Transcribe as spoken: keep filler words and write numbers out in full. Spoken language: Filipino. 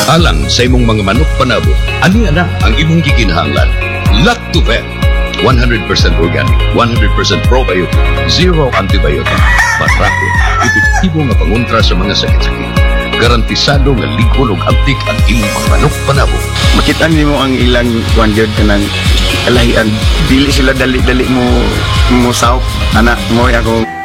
Alang sa imong mga manok panabo, ani ana ang imong gikinahanglan. Lactovet, one hundred percent organic, one hundred percent probiotic, zero antibiotic. Patrako, epektibo nga pangontra sa mga sakit-sakit. Garantisado nga ligon ug antik ang imong mga manok panabo. Makita nimo ang ilang kuan gyud kanang kalahian. Dili sila dali-dali mo mo saop anak mo ako